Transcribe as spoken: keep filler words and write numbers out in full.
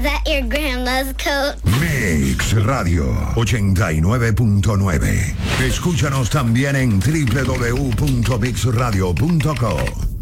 that your grandma's coat? Mix Radio ochenta y nueve punto nueve. Escúchanos también en doble u doble u doble u punto mix radio punto co.